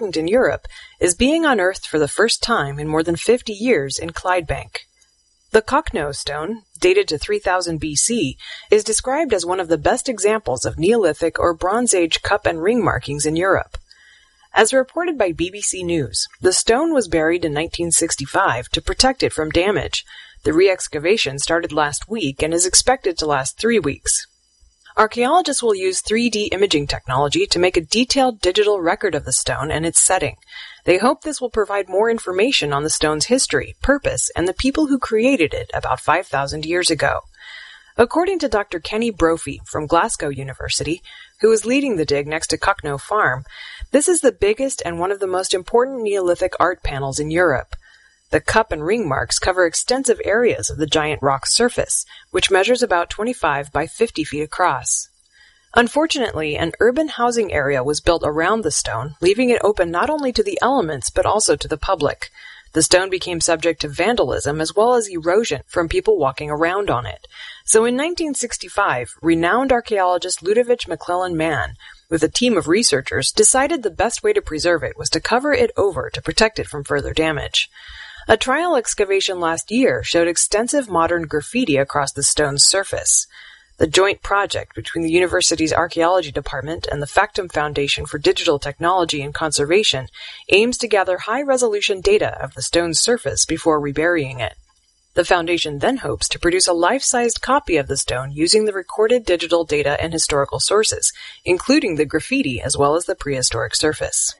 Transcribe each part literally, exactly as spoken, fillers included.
in Europe, is being unearthed for the first time in more than fifty years in Clydebank. The Cocknoe stone, dated to three thousand B C, is described as one of the best examples of Neolithic or Bronze Age cup and ring markings in Europe. As reported by B B C News, the stone was buried in nineteen sixty-five to protect it from damage. The re-excavation started last week and is expected to last three weeks. Archaeologists will use three D imaging technology to make a detailed digital record of the stone and its setting. They hope this will provide more information on the stone's history, purpose, and the people who created it about five thousand years ago. According to Doctor Kenny Brophy from Glasgow University, who is leading the dig next to Cocknoe Farm, this is the biggest and one of the most important Neolithic art panels in Europe. The cup and ring marks cover extensive areas of the giant rock surface, which measures about twenty-five by fifty feet across. Unfortunately, an urban housing area was built around the stone, leaving it open not only to the elements but also to the public. The stone became subject to vandalism as well as erosion from people walking around on it. So in nineteen sixty-five, renowned archaeologist Ludovic McClellan Mann, with a team of researchers, decided the best way to preserve it was to cover it over to protect it from further damage. A trial excavation last year showed extensive modern graffiti across the stone's surface. The joint project between the university's archaeology department and the Factum Foundation for Digital Technology and Conservation aims to gather high-resolution data of the stone's surface before reburying it. The foundation then hopes to produce a life-sized copy of the stone using the recorded digital data and historical sources, including the graffiti as well as the prehistoric surface.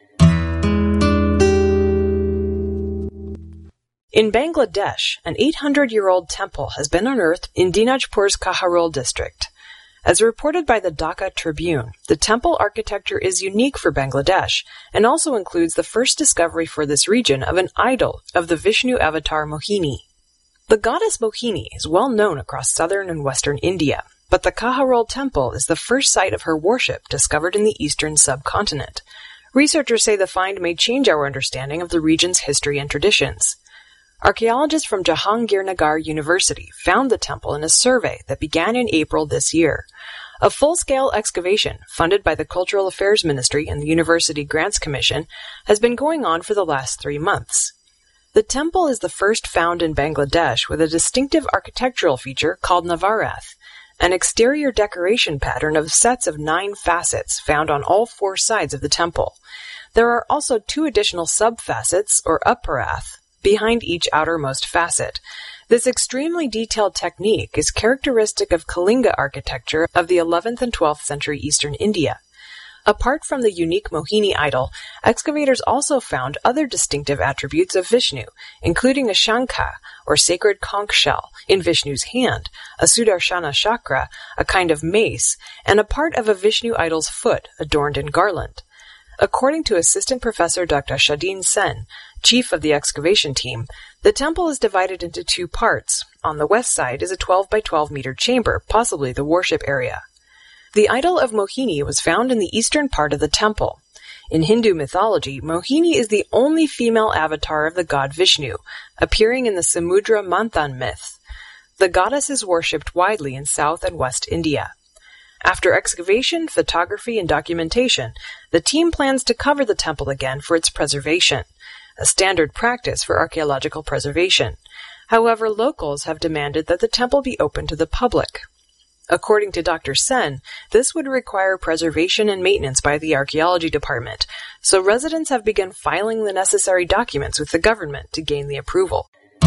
In Bangladesh, an eight hundred year old temple has been unearthed in Dinajpur's Kaharol district. As reported by the Dhaka Tribune, the temple architecture is unique for Bangladesh and also includes the first discovery for this region of an idol of the Vishnu avatar Mohini. The goddess Mohini is well known across southern and western India, but the Kaharol temple is the first site of her worship discovered in the eastern subcontinent. Researchers say the find may change our understanding of the region's history and traditions. Archaeologists from Jahangirnagar University found the temple in a survey that began in April this year. A full-scale excavation, funded by the Cultural Affairs Ministry and the University Grants Commission, has been going on for the last three months. The temple is the first found in Bangladesh with a distinctive architectural feature called Navarath, an exterior decoration pattern of sets of nine facets found on all four sides of the temple. There are also two additional sub-facets, or upparath, behind each outermost facet. This extremely detailed technique is characteristic of Kalinga architecture of the eleventh and twelfth century eastern India. Apart from the unique Mohini idol, excavators also found other distinctive attributes of Vishnu, including a shankha, or sacred conch shell, in Vishnu's hand, a Sudarshana chakra, a kind of mace, and a part of a Vishnu idol's foot adorned in garland. According to Assistant Professor Doctor Shadeen Sen, chief of the excavation team, the temple is divided into two parts. On the west side is a twelve by twelve meter chamber, possibly the worship area. The idol of Mohini was found in the eastern part of the temple. In Hindu mythology, Mohini is the only female avatar of the god Vishnu, appearing in the Samudra Manthan myth. The goddess is worshipped widely in South and West India. After excavation, photography, and documentation, the team plans to cover the temple again for its preservation, a standard practice for archaeological preservation. However, locals have demanded that the temple be open to the public. According to Doctor Sen, this would require preservation and maintenance by the archaeology department, so residents have begun filing the necessary documents with the government to gain the approval.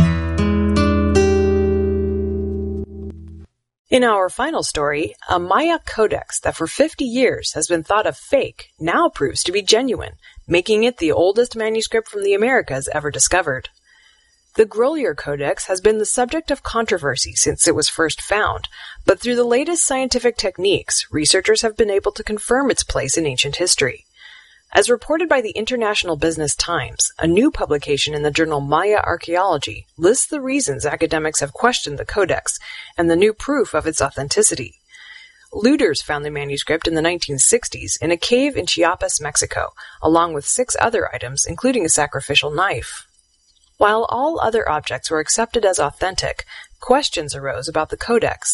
In our final story, a Maya codex that for fifty years has been thought of fake now proves to be genuine, making it the oldest manuscript from the Americas ever discovered. The Grolier Codex has been the subject of controversy since it was first found, but through the latest scientific techniques, researchers have been able to confirm its place in ancient history. As reported by the International Business Times, a new publication in the journal Maya Archaeology lists the reasons academics have questioned the codex and the new proof of its authenticity. Looters found the manuscript in the nineteen sixties in a cave in Chiapas, Mexico, along with six other items, including a sacrificial knife. While all other objects were accepted as authentic, questions arose about the codex.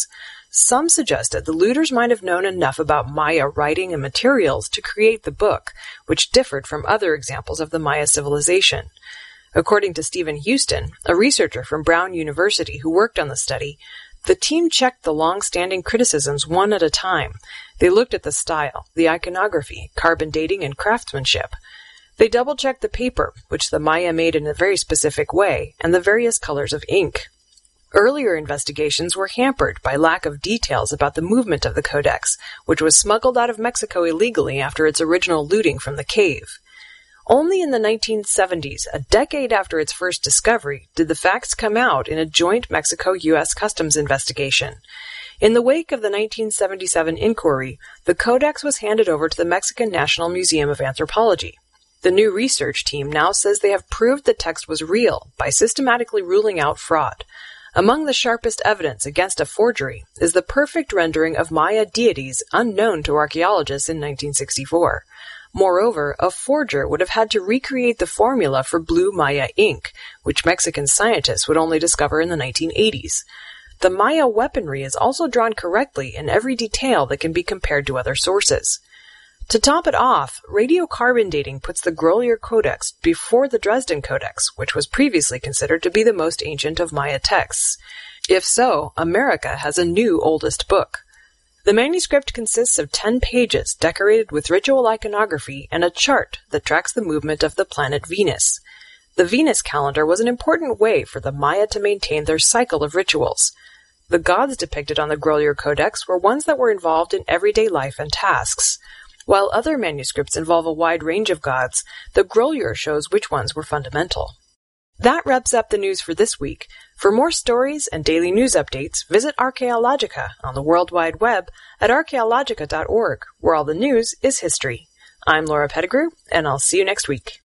Some suggested the looters might have known enough about Maya writing and materials to create the book, which differed from other examples of the Maya civilization. According to Stephen Houston, a researcher from Brown University who worked on the study, the team checked the long-standing criticisms one at a time. They looked at the style, the iconography, carbon dating, and craftsmanship. They double-checked the paper, which the Maya made in a very specific way, and the various colors of ink. Earlier investigations were hampered by lack of details about the movement of the codex, which was smuggled out of Mexico illegally after its original looting from the cave. Only in the nineteen seventies, a decade after its first discovery, did the facts come out in a joint Mexico-U S Customs investigation. In the wake of the nineteen seventy-seven inquiry, the codex was handed over to the Mexican National Museum of Anthropology. The new research team now says they have proved the text was real by systematically ruling out fraud. Among the sharpest evidence against a forgery is the perfect rendering of Maya deities unknown to archaeologists in nineteen sixty-four. Moreover, a forger would have had to recreate the formula for blue Maya ink, which Mexican scientists would only discover in the nineteen eighties. The Maya weaponry is also drawn correctly in every detail that can be compared to other sources. To top it off, radiocarbon dating puts the Grolier Codex before the Dresden Codex, which was previously considered to be the most ancient of Maya texts. If so, America has a new oldest book. The manuscript consists of ten pages decorated with ritual iconography and a chart that tracks the movement of the planet Venus. The Venus calendar was an important way for the Maya to maintain their cycle of rituals. The gods depicted on the Grolier Codex were ones that were involved in everyday life and tasks. While other manuscripts involve a wide range of gods, the Grolier shows which ones were fundamental. That wraps up the news for this week. For more stories and daily news updates, visit Archaeologica on the World Wide Web at archaeologica dot org, where all the news is history. I'm Laura Pettigrew, and I'll see you next week.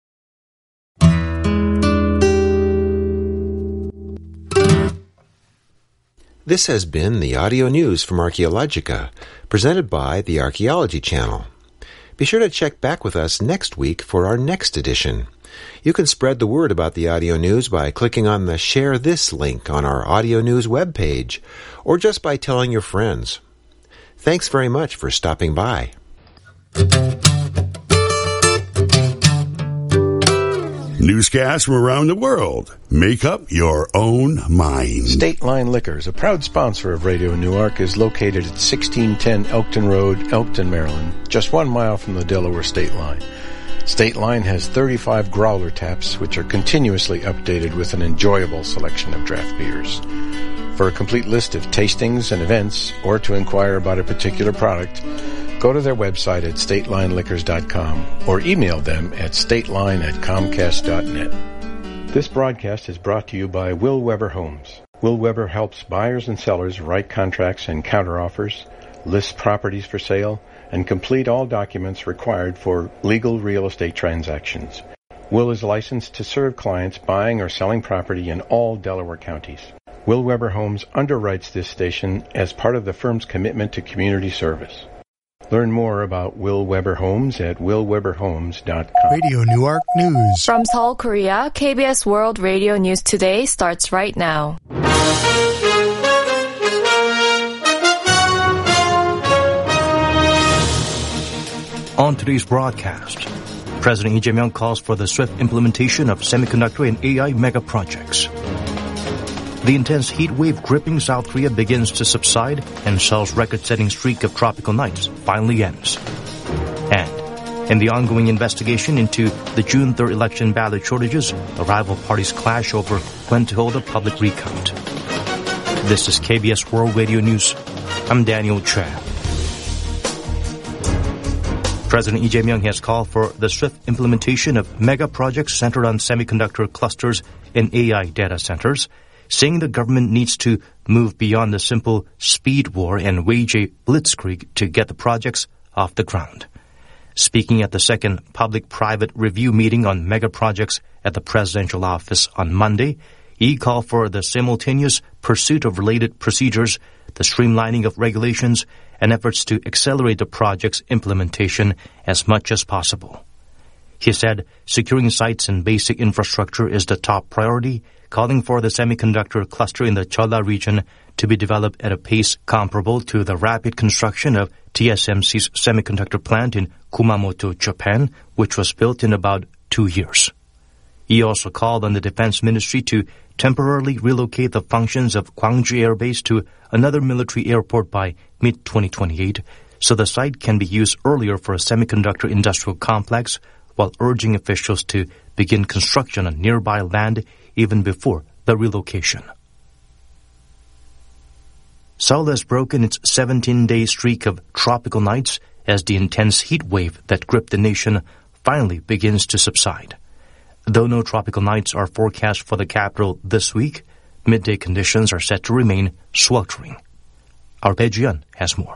This has been the audio news from Archaeologica, presented by the Archaeology Channel. Be sure to check back with us next week for our next edition. You can spread the word about the audio news by clicking on the Share This link on our audio news webpage, or just by telling your friends. Thanks very much for stopping by. Newscasts from around the world. Make up your own mind. State Line Liquors, a proud sponsor of Radio Newark, is located at sixteen ten Elkton Road, Elkton, Maryland, just one mile from the Delaware State Line. State Line has thirty-five growler taps, which are continuously updated with an enjoyable selection of draft beers. For a complete list of tastings and events, or to inquire about a particular product, go to their website at state line liquors dot com or email them at stateline at comcast dot net. This broadcast is brought to you by Will Weber Homes. Will Weber helps buyers and sellers write contracts and counteroffers, list properties for sale, and complete all documents required for legal real estate transactions. Will is licensed to serve clients buying or selling property in all Delaware counties. Will Weber Homes underwrites this station as part of the firm's commitment to community service. Learn more about Will Weber Homes at will weber homes dot com. Radio Newark News. From Seoul, Korea, K B S World Radio News Today starts right now. On today's broadcast, President Lee Jae-myung calls for the swift implementation of semiconductor and A I mega projects. The intense heat wave gripping South Korea begins to subside, and Seoul's record-setting streak of tropical nights finally ends. And in the ongoing investigation into the June third election ballot shortages, the rival parties clash over when to hold a public recount. This is K B S World Radio News. I'm Daniel Choi. President Lee Jae-myung has called for the swift implementation of mega projects centered on semiconductor clusters and A I data centers, saying the government needs to move beyond the simple speed war and wage a blitzkrieg to get the projects off the ground. Speaking at the second public-private review meeting on mega projects at the presidential office on Monday, he called for the simultaneous pursuit of related procedures, the streamlining of regulations, and efforts to accelerate the project's implementation as much as possible. He said securing sites and basic infrastructure is the top priority, calling for the semiconductor cluster in the Jeolla region to be developed at a pace comparable to the rapid construction of T S M C's semiconductor plant in Kumamoto, Japan, which was built in about two years. He also called on the Defense Ministry to temporarily relocate the functions of Gwangju Air Base to another military airport by mid twenty twenty-eight, so the site can be used earlier for a semiconductor industrial complex, while urging officials to begin construction on nearby land even before the relocation. Seoul has broken its seventeen-day streak of tropical nights as the intense heat wave that gripped the nation finally begins to subside. Though no tropical nights are forecast for the capital this week, midday conditions are set to remain sweltering. Our Bae-Jian has more.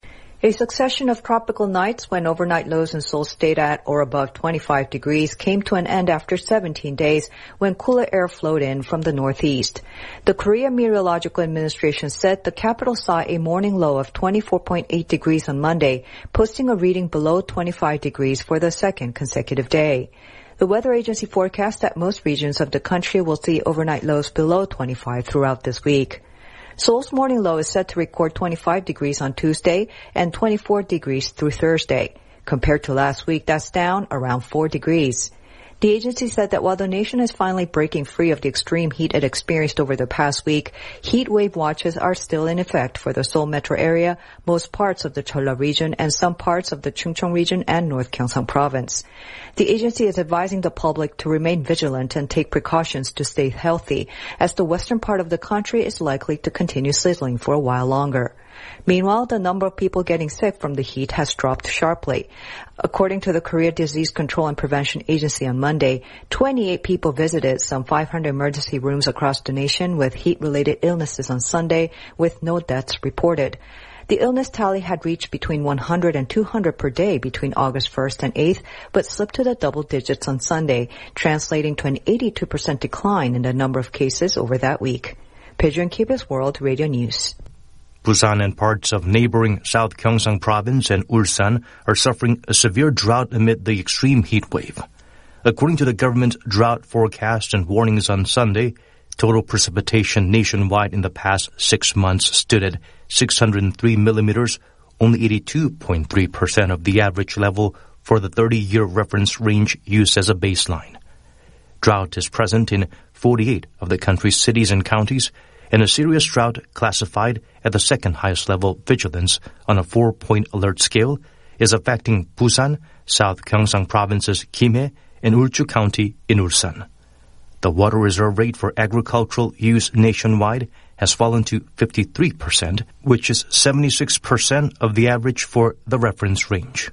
A succession of tropical nights when overnight lows in Seoul stayed at or above twenty-five degrees came to an end after seventeen days when cooler air flowed in from the northeast. The Korea Meteorological Administration said the capital saw a morning low of twenty-four point eight degrees on Monday, posting a reading below twenty-five degrees for the second consecutive day. The weather agency forecasts that most regions of the country will see overnight lows below twenty-five throughout this week. Seoul's morning low is set to record twenty-five degrees on Tuesday and twenty-four degrees through Thursday. Compared to last week, that's down around four degrees. The agency said that while the nation is finally breaking free of the extreme heat it experienced over the past week, heat wave watches are still in effect for the Seoul metro area, most parts of the Jeolla region, and some parts of the Chungcheong region and North Gyeongsang province. The agency is advising the public to remain vigilant and take precautions to stay healthy, as the western part of the country is likely to continue sizzling for a while longer. Meanwhile, the number of people getting sick from the heat has dropped sharply. According to the Korea Disease Control and Prevention Agency on Monday, twenty-eight people visited some five hundred emergency rooms across the nation with heat-related illnesses on Sunday, with no deaths reported. The illness tally had reached between one hundred and two hundred per day between August first and eighth, but slipped to the double digits on Sunday, translating to an eighty-two percent decline in the number of cases over that week. Bae-Jian, K B S World Radio News. Busan and parts of neighboring South Gyeongsang Province and Ulsan are suffering a severe drought amid the extreme heat wave. According to the government's drought forecast and warnings on Sunday, total precipitation nationwide in the past six months stood at six hundred three millimeters, only eighty-two point three percent of the average level for the thirty-year reference range used as a baseline. Drought is present in forty-eight of the country's cities and counties, and a serious drought classified at the second highest level vigilance on a four-point alert scale is affecting Busan, South Gyeongsang Province's Gimhae, and Ulju County in Ulsan. The water reserve rate for agricultural use nationwide has fallen to fifty-three percent, which is seventy-six percent of the average for the reference range.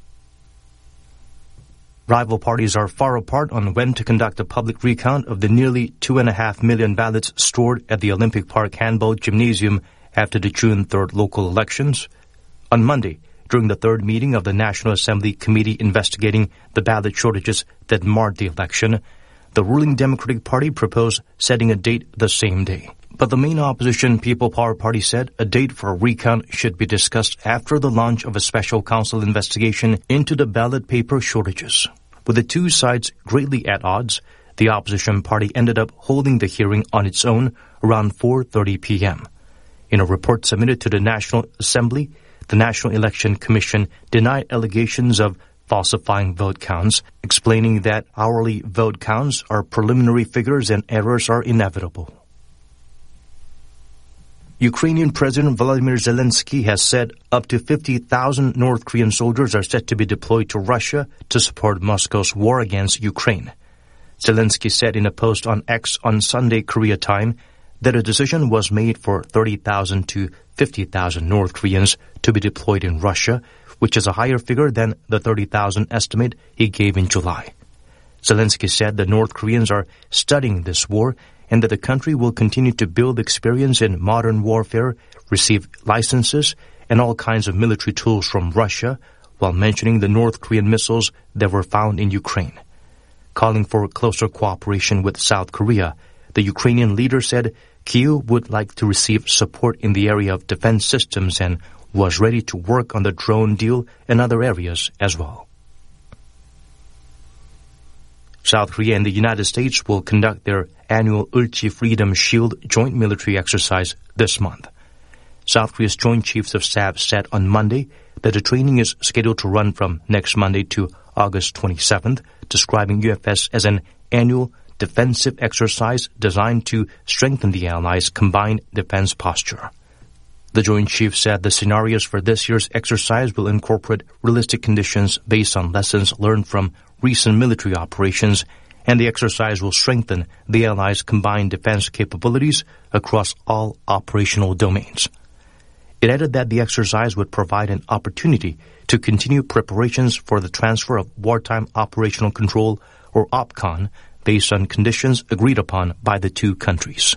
Rival parties are far apart on when to conduct a public recount of the nearly two and a half million ballots stored at the Olympic Park Handball Gymnasium after the June third local elections. On Monday, during the third meeting of the National Assembly Committee investigating the ballot shortages that marred the election, the ruling Democratic Party proposed setting a date the same day. But the main opposition People Power Party said a date for a recount should be discussed after the launch of a special council investigation into the ballot paper shortages. With the two sides greatly at odds, the opposition party ended up holding the hearing on its own around four thirty p.m. In a report submitted to the National Assembly, the National Election Commission denied allegations of falsifying vote counts, explaining that hourly vote counts are preliminary figures and errors are inevitable. Ukrainian President Volodymyr Zelensky has said up to fifty thousand North Korean soldiers are set to be deployed to Russia to support Moscow's war against Ukraine. Zelensky said in a post on X on Sunday Korea time that a decision was made for thirty thousand to fifty thousand North Koreans to be deployed in Russia, which is a higher figure than the thirty thousand estimate he gave in July. Zelensky said the North Koreans are studying this war and that the country will continue to build experience in modern warfare, receive licenses, and all kinds of military tools from Russia, while mentioning the North Korean missiles that were found in Ukraine. Calling for closer cooperation with South Korea, the Ukrainian leader said Kyiv would like to receive support in the area of defense systems and was ready to work on the drone deal and other areas as well. South Korea and the United States will conduct their annual Ulchi Freedom Shield joint military exercise this month. South Korea's Joint Chiefs of Staff said on Monday that the training is scheduled to run from next Monday to August twenty-seventh, describing U F S as an annual defensive exercise designed to strengthen the allies' combined defense posture. The Joint Chiefs said the scenarios for this year's exercise will incorporate realistic conditions based on lessons learned from recent military operations, and the exercise will strengthen the allies' combined defense capabilities across all operational domains. It added that the exercise would provide an opportunity to continue preparations for the transfer of wartime operational control, or OPCON, based on conditions agreed upon by the two countries.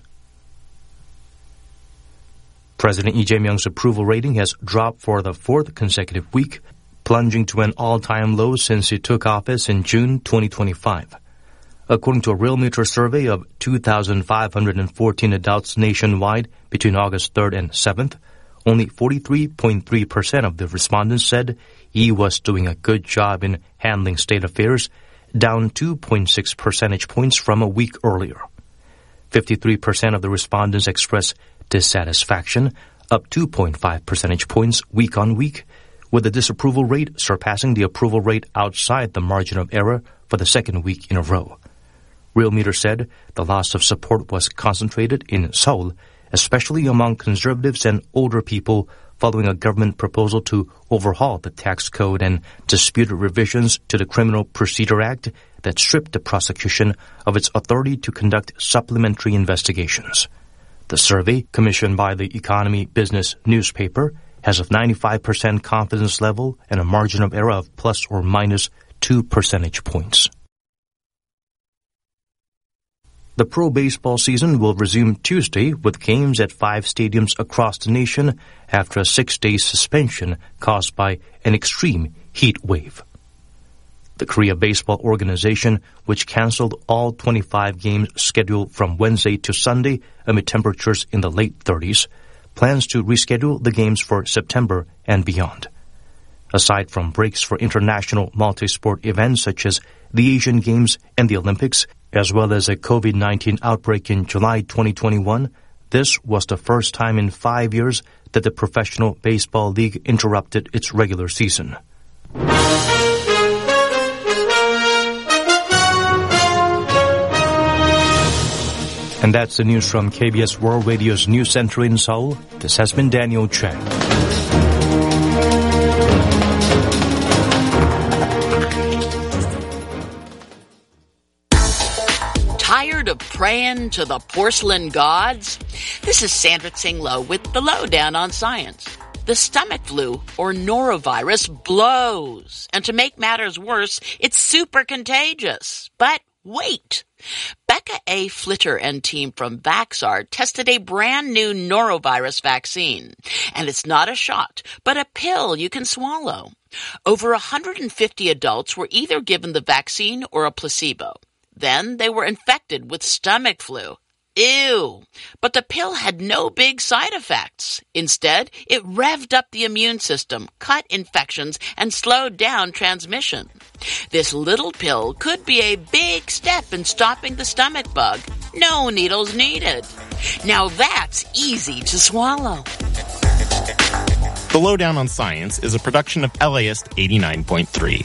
President Lee Jae-myung's approval rating has dropped for the fourth consecutive week, plunging to an all-time low since he took office in June twenty twenty-five. According to a Realmeter survey of two thousand five hundred fourteen adults nationwide between August third and seventh, only forty-three point three percent of the respondents said he was doing a good job in handling state affairs, down two point six percentage points from a week earlier. fifty-three percent of the respondents expressed dissatisfaction, up two point five percentage points week on week, with the disapproval rate surpassing the approval rate outside the margin of error for the second week in a row. Realmeter said the loss of support was concentrated in Seoul, especially among conservatives and older people, following a government proposal to overhaul the tax code and disputed revisions to the Criminal Procedure Act that stripped the prosecution of its authority to conduct supplementary investigations. The survey, commissioned by the Economy Business newspaper, has a ninety-five percent confidence level and a margin of error of plus or minus two percentage points. The pro baseball season will resume Tuesday with games at five stadiums across the nation after a six-day suspension caused by an extreme heat wave. The Korea Baseball Organization, which canceled all twenty-five games scheduled from Wednesday to Sunday amid temperatures in the late thirties, plans to reschedule the games for September and beyond. Aside from breaks for international multi-sport events such as the Asian Games and the Olympics, as well as a covid nineteen outbreak in July twenty twenty-one, this was the first time in five years that the Professional Baseball League interrupted its regular season. And that's the news from K B S World Radio's News Center in Seoul. This has been Daniel Chang. Tired of praying to the porcelain gods? This is Sandra Tsing Loh with the Lowdown on Science. The stomach flu, or norovirus, blows. And to make matters worse, it's super contagious. But wait! Becca A. Flitter and team from Vaxart tested a brand new norovirus vaccine. And it's not a shot, but a pill you can swallow. Over one hundred fifty adults were either given the vaccine or a placebo. Then they were infected with stomach flu. Ew! But the pill had no big side effects. Instead, it revved up the immune system, cut infections, and slowed down transmission. This little pill could be a big step in stopping the stomach bug. No needles needed. Now that's easy to swallow. The Lowdown on Science is a production of L A S T eighty-nine point three.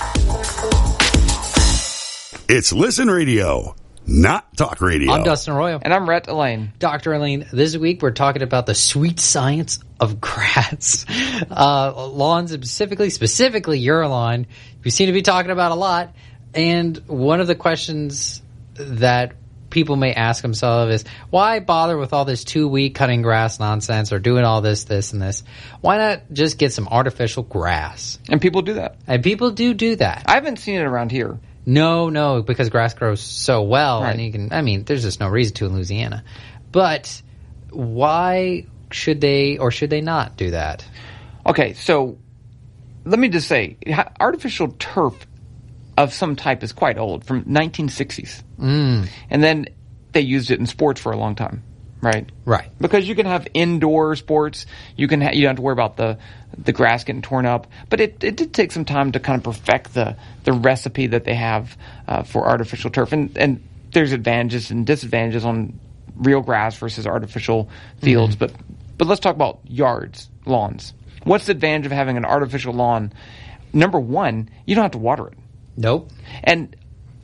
It's Listen Radio, not Talk Radio. I'm Dustin Arroyo. And I'm Rhett Elaine. Doctor Elaine, this week we're talking about the sweet science of grass. Uh, lawns, specifically, specifically your lawn, we seem to be talking about a lot. And one of the questions that people may ask themselves is, why bother with all this two-week cutting grass nonsense or doing all this, this, and this? Why not just get some artificial grass? And people do that. And people do do that. I haven't seen it around here. No, no, because grass grows so well, right. and you can, I mean, there's just no reason to in Louisiana. But why should they or should they not do that? Okay, so let me just say, artificial turf of some type is quite old, from nineteen sixties. Mm. And then they used it in sports for a long time. right? Right. Because you can have indoor sports. You can ha- you don't have to worry about the the grass getting torn up. But it, it did take some time to kind of perfect the, the recipe that they have uh, for artificial turf. And, and there's advantages and disadvantages on real grass versus artificial fields. Mm-hmm. But but let's talk about yards, lawns. What's the advantage of having an artificial lawn? Number one, you don't have to water it. Nope. And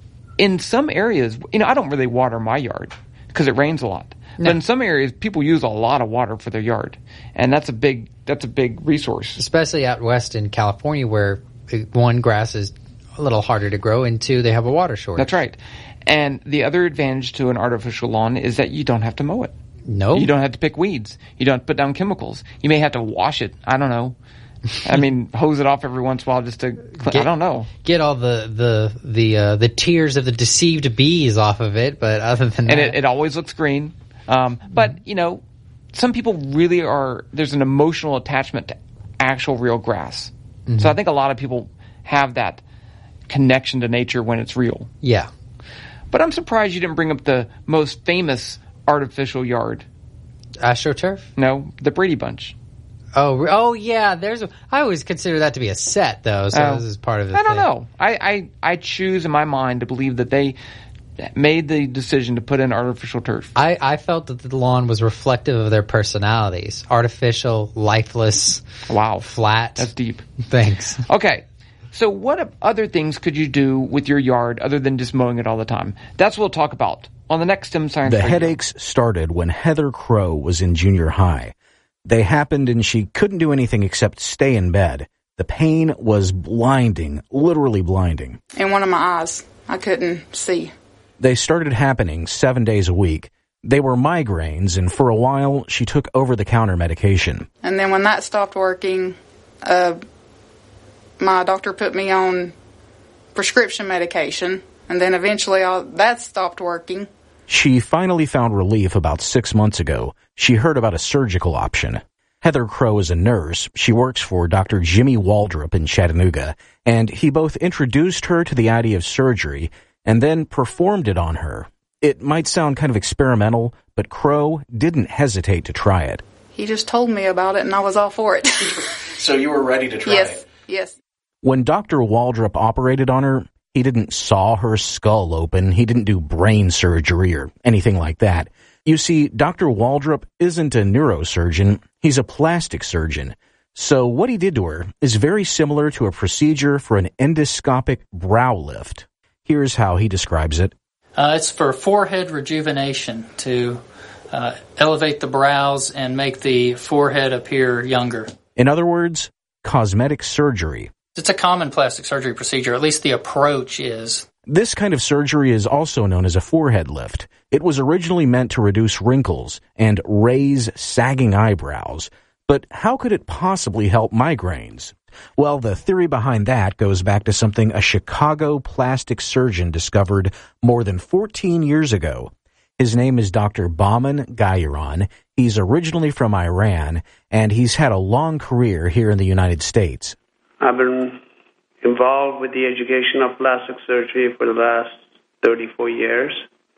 in some areas, you know, I don't really water my yard because it rains a lot. No. But in some areas, people use a lot of water for their yard, and that's a big that's a big resource. Especially out west in California, where one, grass is a little harder to grow, and two, they have a water shortage. That's right. And the other advantage to an artificial lawn is that you don't have to mow it. No. You don't have to pick weeds. You don't have to put down chemicals. You may have to wash it. I don't know. I mean, hose it off every once in a while just to clean. I don't know. Get all the the the uh, the tears of the deceived bees off of it, but other than and that, it, it always looks green. Um, but you know, some people really are. There's an emotional attachment to actual real grass. Mm-hmm. So I think a lot of people have that connection to nature when it's real. Yeah. But I'm surprised you didn't bring up the most famous artificial yard. AstroTurf? No, the Brady Bunch. Oh, oh yeah. There's. A, I always consider that to be a set, though. So uh, this is part of the. I don't thing. know. I, I I choose in my mind to believe that they made the decision to put in artificial turf. I, I felt that the lawn was reflective of their personalities. Artificial, lifeless. Wow, flat. That's deep. Thanks. Okay. So what other things could you do with your yard other than just mowing it all the time? That's what we'll talk about on the next STEM Science The Radio. headaches started when Heather Crow was in junior high. They happened and she couldn't do anything except stay in bed. The pain was blinding, literally blinding. In one of my eyes, I couldn't see. They started happening seven days a week. They were migraines, and for a while, she took over-the-counter medication. And then when that stopped working, uh, my doctor put me on prescription medication, and then eventually all, that stopped working. She finally found relief about six months ago. She heard about a surgical option. Heather Crow is a nurse. She works for Doctor Jimmy Waldrop in Chattanooga, and he both introduced her to the idea of surgery and then performed it on her. It might sound kind of experimental, but Crow didn't hesitate to try it. He just told me about it, and I was all for it. So you were ready to try yes, it? Yes, yes. When Doctor Waldrop operated on her, he didn't saw her skull open. He didn't do brain surgery or anything like that. You see, Doctor Waldrop isn't a neurosurgeon. He's a plastic surgeon. So what he did to her is very similar to a procedure for an endoscopic brow lift. Here's how he describes it. Uh, it's for forehead rejuvenation, to uh, elevate the brows and make the forehead appear younger. In other words, cosmetic surgery. It's a common plastic surgery procedure, at least the approach is. This kind of surgery is also known as a forehead lift. It was originally meant to reduce wrinkles and raise sagging eyebrows. But how could it possibly help migraines? Well, the theory behind that goes back to something a Chicago plastic surgeon discovered more than fourteen years ago. His name is Doctor Bahman Gayyaran. He's originally from Iran, and he's had a long career here in the United States. I've been involved with the education of plastic surgery for the last thirty-four years.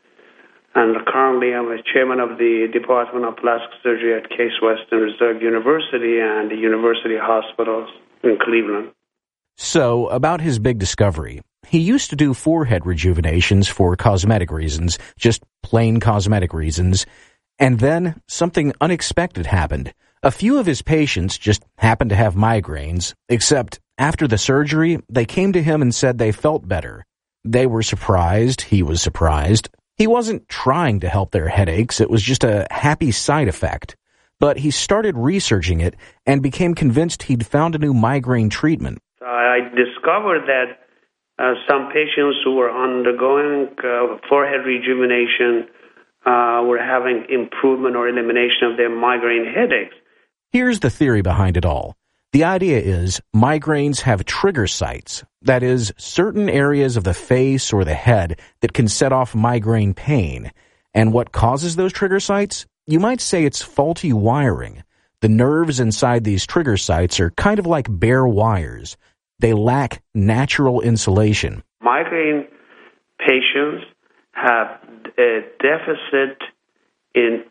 And currently I'm a chairman of the Department of Plastic Surgery at Case Western Reserve University and the University Hospitals in Cleveland. So, about his big discovery. He used to do forehead rejuvenations for cosmetic reasons, just plain cosmetic reasons. And then something unexpected happened. A few of his patients just happened to have migraines, except after the surgery, they came to him and said they felt better. They were surprised. He was surprised. He wasn't trying to help their headaches. It was just a happy side effect. But he started researching it and became convinced he'd found a new migraine treatment. I discovered that uh, some patients who were undergoing uh, forehead rejuvenation uh, were having improvement or elimination of their migraine headaches. Here's the theory behind it all. The idea is migraines have trigger sites, that is, certain areas of the face or the head that can set off migraine pain. And what causes those trigger sites? You might say it's faulty wiring. The nerves inside these trigger sites are kind of like bare wires. They lack natural insulation. Migraine patients have a deficit in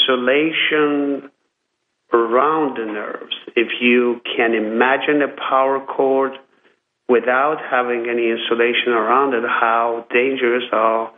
insulation around the nerves. If you can imagine a power cord without having any insulation around it, how dangerous or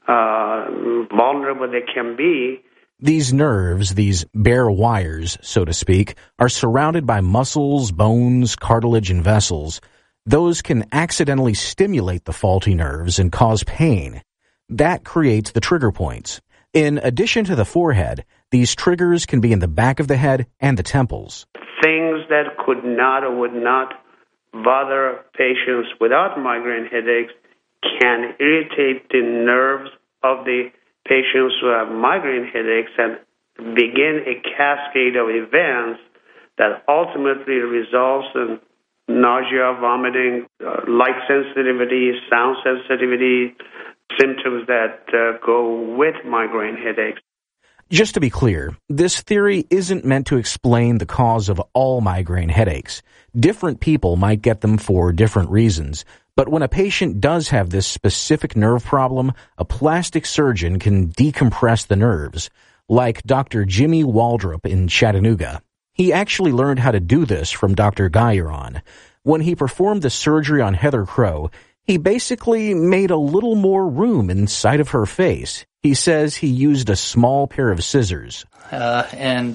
uh, vulnerable they can be. These nerves, these bare wires, so to speak, are surrounded by muscles, bones, cartilage, and vessels. Those can accidentally stimulate the faulty nerves and cause pain. That creates the trigger points. In addition to the forehead, these triggers can be in the back of the head and the temples. Things that could not or would not bother patients without migraine headaches can irritate the nerves of the patients who have migraine headaches and begin a cascade of events that ultimately results in nausea, vomiting, uh, light sensitivity, sound sensitivity, symptoms that uh, go with migraine headaches. Just to be clear, this theory isn't meant to explain the cause of all migraine headaches. Different people might get them for different reasons, but when a patient does have this specific nerve problem, a plastic surgeon can decompress the nerves, like Doctor Jimmy Waldrop in Chattanooga. He actually learned how to do this from Doctor Gayaron. When he performed the surgery on Heather Crow, he basically made a little more room inside of her face. He says he used a small pair of scissors. Uh, and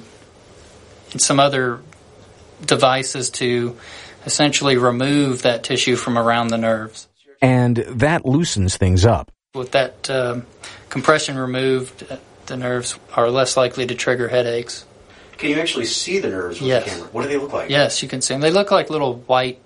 some other devices to essentially remove that tissue from around the nerves. And that loosens things up. With that uh, compression removed, the nerves are less likely to trigger headaches. Can you actually see the nerves with yes. the camera? What do they look like? Yes, you can see them. They look like little white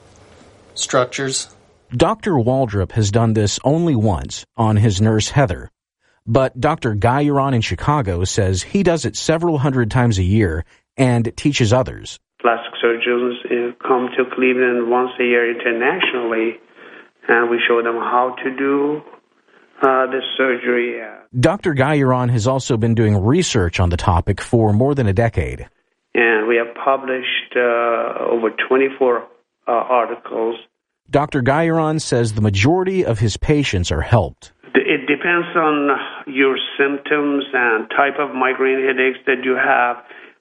structures. Doctor Waldrop has done this only once on his nurse Heather. But Doctor Gayaron in Chicago says he does it several hundred times a year and teaches others. Plastic surgeons uh, come to Cleveland once a year internationally, and we show them how to do uh, this surgery. Doctor Gayaron has also been doing research on the topic for more than a decade. And we have published uh, over twenty-four uh, articles. Doctor Gayaron says the majority of his patients are helped. It depends on your symptoms and type of migraine headaches that you have.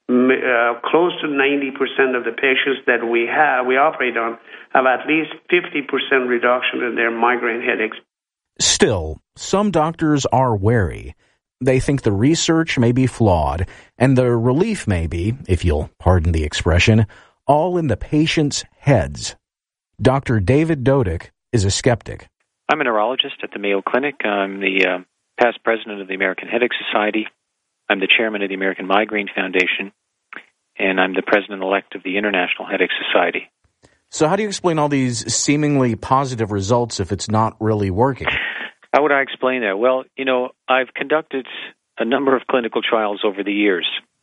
Uh, close to ninety percent of the patients that we have, we operate on, have at least fifty percent reduction in their migraine headaches. Still, some doctors are wary. They think the research may be flawed, and the relief may be, if you'll pardon the expression, all in the patient's heads. Doctor David Dodick is a skeptic. I'm a neurologist at the Mayo Clinic. I'm the uh, past president of the American Headache Society. I'm the chairman of the American Migraine Foundation, and I'm the president-elect of the International Headache Society. So how do you explain all these seemingly positive results if it's not really working? How would I explain that? Well, you know, I've conducted a number of clinical trials over the years,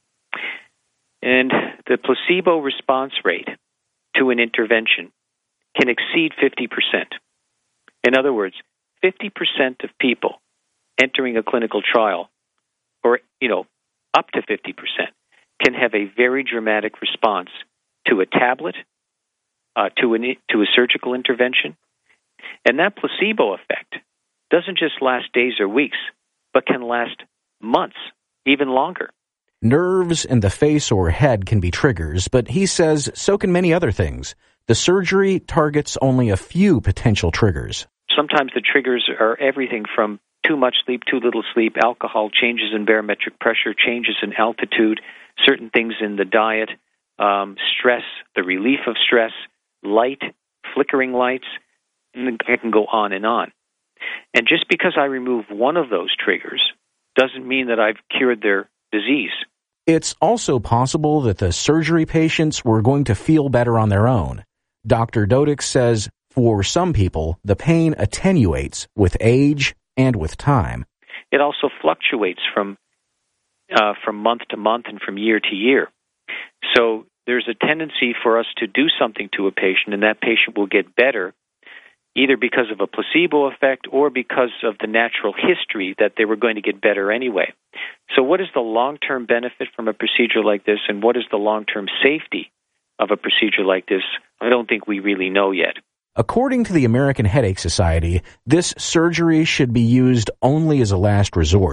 and the placebo response rate to an intervention can exceed fifty percent. In other words, fifty percent of people entering a clinical trial, or, you know, up to fifty percent, can have a very dramatic response to a tablet, uh, to, an, to a surgical intervention. And that placebo effect doesn't just last days or weeks, but can last months, even longer. Nerves in the face or head can be triggers, but he says so can many other things. The surgery targets only a few potential triggers. Sometimes the triggers are everything from too much sleep, too little sleep, alcohol, changes in barometric pressure, changes in altitude, certain things in the diet, um, stress, the relief of stress, light, flickering lights, and I can go on and on. And just because I remove one of those triggers doesn't mean that I've cured their disease. It's also possible that the surgery patients were going to feel better on their own. Doctor Dodick says for some people, the pain attenuates with age and with time. It also fluctuates from uh, from month to month and from year to year. So there's a tendency for us to do something to a patient, and that patient will get better, either because of a placebo effect or because of the natural history that they were going to get better anyway. So what is the long-term benefit from a procedure like this, and what is the long-term safety of a procedure like this? I don't think we really know yet. According to the American Headache Society, this surgery should be used only as a last resort,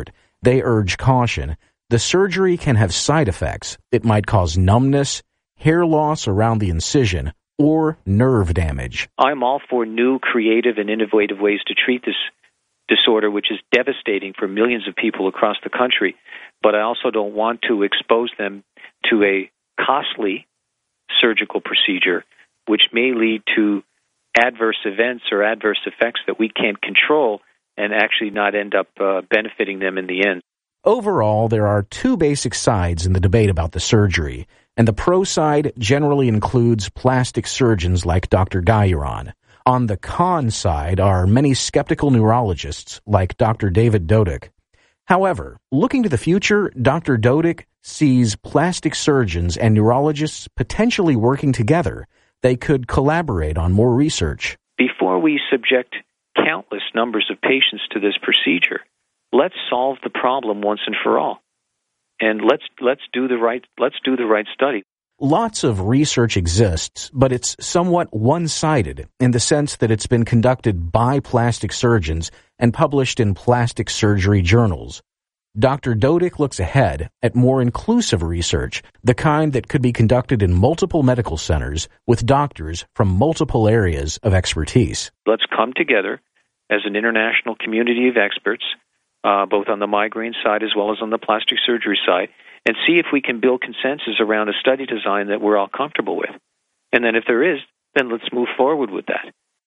They urge caution. The surgery can have side effects. It might cause numbness, hair loss around the incision, or nerve damage. I'm all for new, creative, and innovative ways to treat this disorder, which is devastating for millions of people across the country. But I also don't want to expose them to a costly surgical procedure, which may lead to adverse events or adverse effects that we can't control and actually not end up uh, benefiting them in the end. Overall, there are two basic sides in the debate about the surgery, and the pro side generally includes plastic surgeons like Doctor Guyuron. On the con side are many skeptical neurologists like Doctor David Dodick. However, looking to the future, Doctor Dodick sees plastic surgeons and neurologists potentially working together. They could collaborate on more research. Before we subject countless numbers of patients to this procedure, let's solve the problem once and for all. And let's let's do the right let's do the right study. Lots of research exists, but it's somewhat one-sided in the sense that it's been conducted by plastic surgeons and published in plastic surgery journals. Doctor Dodick looks ahead at more inclusive research, the kind that could be conducted in multiple medical centers with doctors from multiple areas of expertise. Let's come together as an international community of experts, uh, both on the migraine side as well as on the plastic surgery side, and see if we can build consensus around a study design that we're all comfortable with. And then if there is, then let's move forward with that.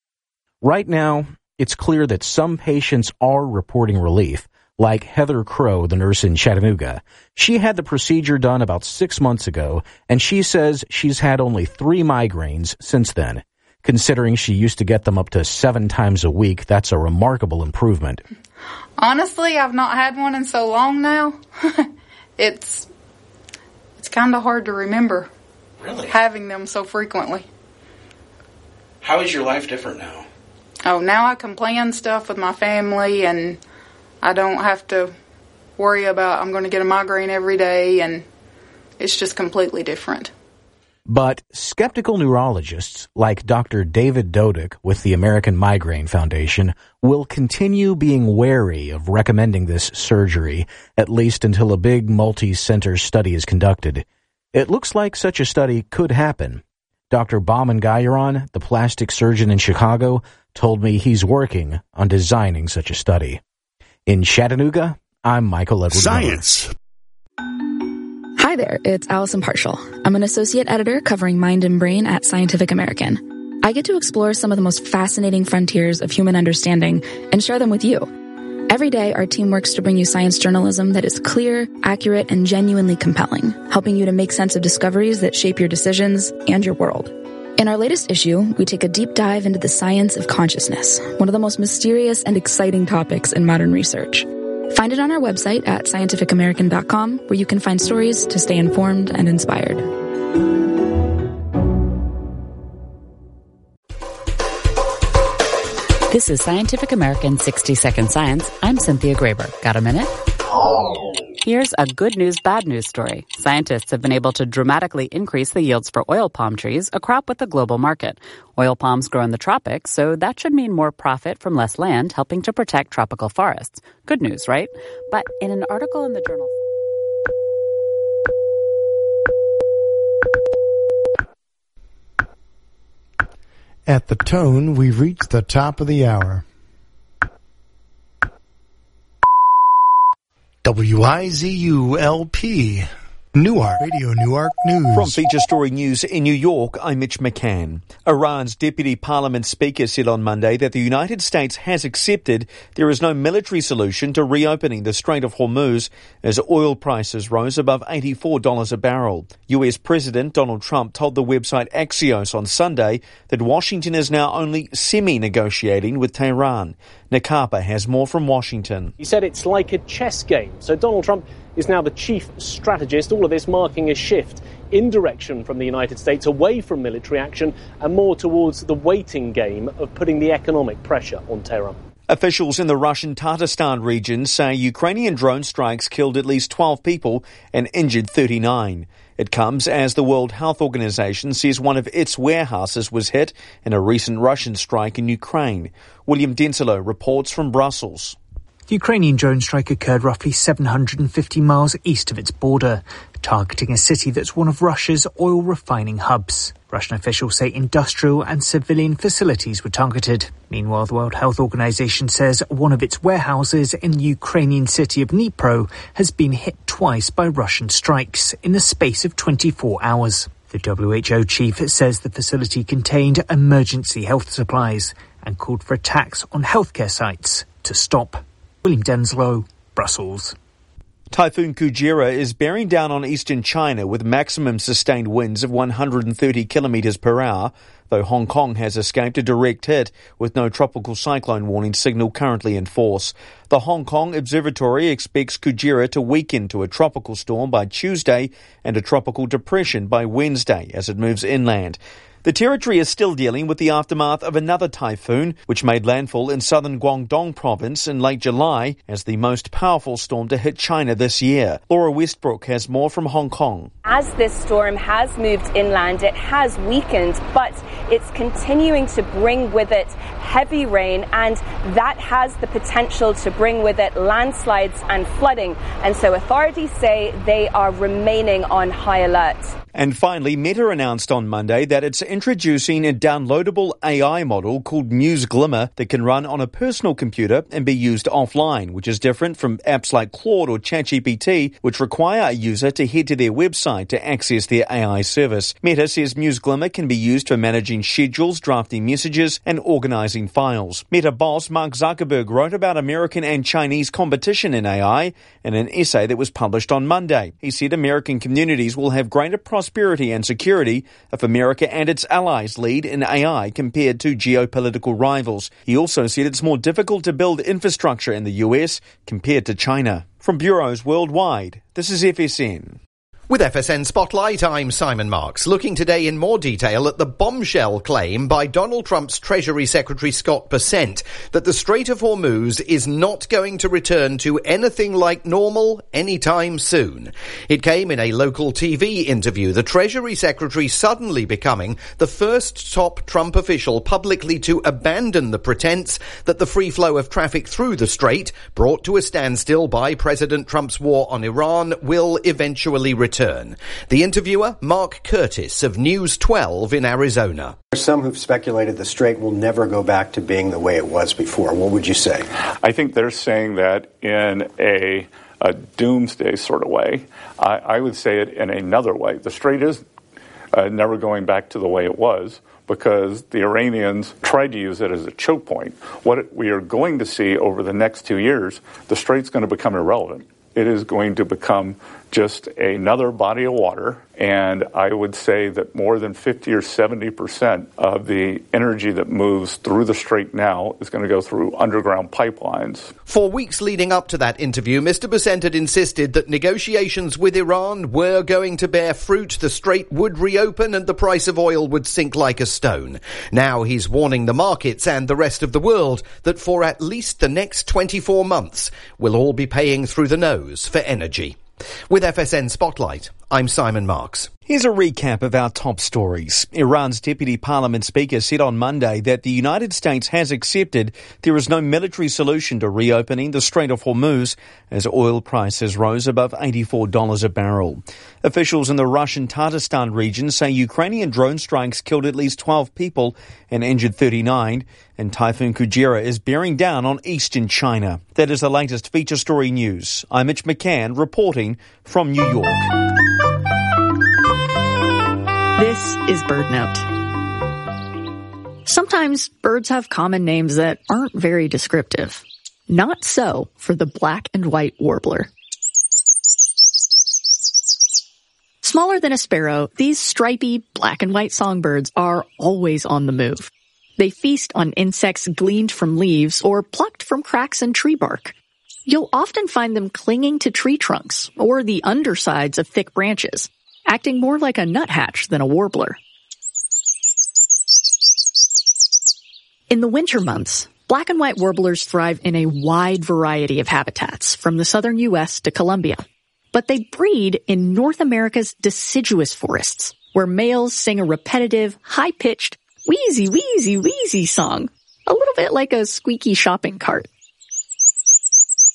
Right now, it's clear that some patients are reporting relief, like Heather Crow, the nurse in Chattanooga. She had the procedure done about six months ago, and she says she's had only three migraines since then. Considering she used to get them up to seven times a week, that's a remarkable improvement. Honestly, I've not had one in so long now. It's it's kind of hard to remember. Really? Having them so frequently. How is your life different now? Oh, now I can plan stuff with my family, and I don't have to worry about I'm going to get a migraine every day, and it's just completely different. But skeptical neurologists like Doctor David Dodick with the American Migraine Foundation will continue being wary of recommending this surgery, at least until a big multi-center study is conducted. It looks like such a study could happen. Doctor Bauman Guyuron, the plastic surgeon in Chicago, told me he's working on designing such a study. In Chattanooga, I'm Michael Edward Science. Miller. Hi there, it's Allison Partial. I'm an associate editor covering mind and brain at Scientific American. I get to explore some of the most fascinating frontiers of human understanding and share them with you. Every day, our team works to bring you science journalism that is clear, accurate, and genuinely compelling, helping you to make sense of discoveries that shape your decisions and your world. In our latest issue, we take a deep dive into the science of consciousness, one of the most mysterious and exciting topics in modern research. Find it on our website at scientific american dot com, where you can find stories to stay informed and inspired. This is Scientific American sixty second Science. I'm Cynthia Graber. Got a minute? Here's a good news, bad news story. Scientists have been able to dramatically increase the yields for oil palm trees, a crop with the global market. Oil palms grow in the tropics, so that should mean more profit from less land, helping to protect tropical forests. Good news, right? But in an article in the journal... At the tone, we've reached the top of the hour. W I Z U L P, Newark, Radio Newark News. From Feature Story News in New York, I'm Mitch McCann. Iran's Deputy Parliament Speaker said on Monday that the United States has accepted there is no military solution to reopening the Strait of Hormuz as oil prices rose above eighty-four dollars a barrel. U S President Donald Trump told the website Axios on Sunday that Washington is now only semi-negotiating with Tehran. Nick Harper has more from Washington. He said it's like a chess game. So Donald Trump is now the chief strategist, all of this marking a shift in direction from the United States away from military action and more towards the waiting game of putting the economic pressure on Tehran. Officials in the Russian Tatarstan region say Ukrainian drone strikes killed at least twelve people and injured thirty-nine. It comes as the World Health Organization says one of its warehouses was hit in a recent Russian strike in Ukraine. William Denslow reports from Brussels. The Ukrainian drone strike occurred roughly seven hundred fifty miles east of its border, targeting a city that's one of Russia's oil refining hubs. Russian officials say industrial and civilian facilities were targeted. Meanwhile, the World Health Organization says one of its warehouses in the Ukrainian city of Dnipro has been hit twice by Russian strikes in the space of twenty-four hours. The W H O chief says the facility contained emergency health supplies and called for attacks on healthcare sites to stop. William Denslow, Brussels. Typhoon Kujira is bearing down on eastern China with maximum sustained winds of one hundred thirty kilometres per hour, though Hong Kong has escaped a direct hit with no tropical cyclone warning signal currently in force. The Hong Kong Observatory expects Kujira to weaken to a tropical storm by Tuesday and a tropical depression by Wednesday as it moves inland. The territory is still dealing with the aftermath of another typhoon, which made landfall in southern Guangdong province in late July as the most powerful storm to hit China this year. Laura Westbrook has more from Hong Kong. As this storm has moved inland, it has weakened, but it's continuing to bring with it heavy rain, and that has the potential to bring with it landslides and flooding. And so authorities say they are remaining on high alert. And finally, Meta announced on Monday that it's introducing a downloadable A I model called Muse Glimmer that can run on a personal computer and be used offline, which is different from apps like Claude or ChatGPT, which require a user to head to their website to access their A I service. Meta says Muse Glimmer can be used for managing schedules, drafting messages, and organizing files. Meta boss Mark Zuckerberg wrote about American and Chinese competition in A I in an essay that was published on Monday. He said American communities will have greater prosperity and security if America and its allies lead in A I compared to geopolitical rivals. He also said it's more difficult to build infrastructure in the U S compared to China. From bureaus worldwide, this is F S N. With F S N Spotlight, I'm Simon Marks, looking today in more detail at the bombshell claim by Donald Trump's Treasury Secretary Scott Bessent that the Strait of Hormuz is not going to return to anything like normal anytime soon. It came in a local T V interview, the Treasury Secretary suddenly becoming the first top Trump official publicly to abandon the pretense that the free flow of traffic through the strait, brought to a standstill by President Trump's war on Iran, will eventually return. Turn. The interviewer, Mark Curtis of News twelve in Arizona. There are some who've speculated the strait will never go back to being the way it was before. What would you say? I think they're saying that in a, a doomsday sort of way. I, I would say it in another way. The strait is uh, never going back to the way it was, because the Iranians tried to use it as a choke point. What we are going to see over the next two years, the strait's going to become irrelevant. It is going to become just another body of water, and I would say that more than fifty or seventy percent of the energy that moves through the strait now is going to go through underground pipelines. For weeks leading up to that interview, Mister Bessent had insisted that negotiations with Iran were going to bear fruit, the strait would reopen and the price of oil would sink like a stone. Now he's warning the markets and the rest of the world that for at least the next twenty-four months, we'll all be paying through the nose for energy. With F S N Spotlight, I'm Simon Marks. Here's a recap of our top stories. Iran's Deputy Parliament Speaker said on Monday that the United States has accepted there is no military solution to reopening the Strait of Hormuz as oil prices rose above eighty-four dollars a barrel. Officials in the Russian Tatarstan region say Ukrainian drone strikes killed at least twelve people and injured thirty-nine, and Typhoon Kujira is bearing down on eastern China. That is the latest feature story news. I'm Mitch McCann reporting from New York. This is BirdNote. Sometimes birds have common names that aren't very descriptive. Not so for the black and white warbler. Smaller than a sparrow, these stripy black and white songbirds are always on the move. They feast on insects gleaned from leaves or plucked from cracks in tree bark. You'll often find them clinging to tree trunks or the undersides of thick branches, acting more like a nuthatch than a warbler. In the winter months, black and white warblers thrive in a wide variety of habitats, from the southern U S to Colombia. But they breed in North America's deciduous forests, where males sing a repetitive, high-pitched, wheezy, wheezy, wheezy song, a little bit like a squeaky shopping cart.